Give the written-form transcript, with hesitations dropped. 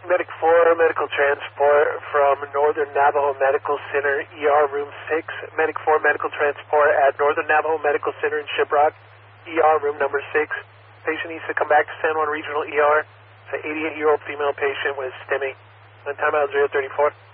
Medic 4, medical transport from Northern Navajo Medical Center, ER room 6. Medic 4, medical transport at Northern Navajo Medical Center in Shiprock, ER room number 6. Patient needs to come back to San Juan Regional ER. It's an 88-year-old female patient with STEMI. And timeout 034.